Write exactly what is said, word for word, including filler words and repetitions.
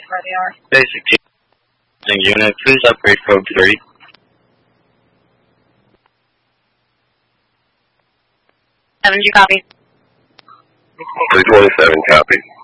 where they are. Basic team unit, please upgrade code three. seven, you copy? three twenty-seven, copy.